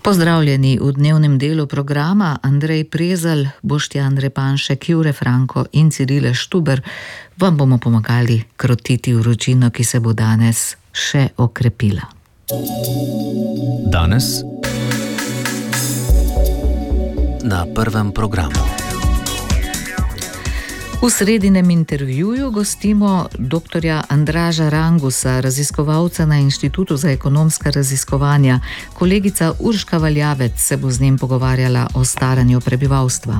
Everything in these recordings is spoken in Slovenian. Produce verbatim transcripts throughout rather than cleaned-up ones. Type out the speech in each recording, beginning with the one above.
Pozdravljeni v dnevnem delu programa. Andrej Prezelj, Boštjan Repanšek, Jure Franko in Cirila Štuber vam bomo pomagali krotiti vročino, ki se bo danes še okrepila. Danes na prvem programu. V sredinem intervjuju gostimo doktorja Andraža Rangusa, raziskovalca na Inštitutu za ekonomska raziskovanja. Kolegica Urška Valjavec se bo z njim pogovarjala o staranju prebivalstva.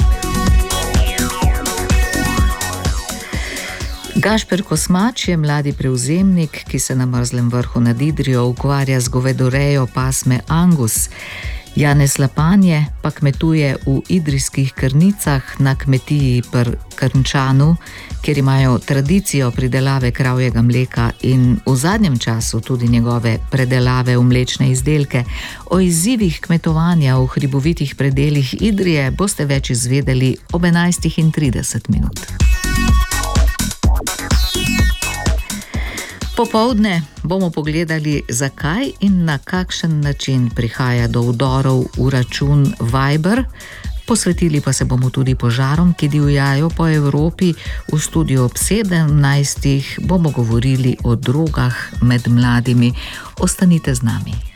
Gašper Kosmač je mladi prevzemnik, ki se na Mrzlem vrhu nad Idrijo ukvarja z govedorejo pasme Angus. Janez Lapanje pa kmetuje v idrijskih Krnicah na kmetiji pri Krnčanu, kjer imajo tradicijo pridelave kravjega mleka in v zadnjem času tudi njegove predelave v mlečne izdelke. O izzivih kmetovanja v hribovitih predelih Idrije boste več izvedeli ob enajstih in trideset minut. Popoldne bomo pogledali, zakaj in na kakšen način prihaja do vdorov v račun Viber. Posvetili pa se bomo tudi požarom, ki divjajo po Evropi. V studiu ob sedemnajstih bomo govorili o drogah med mladimi. Ostanite z nami.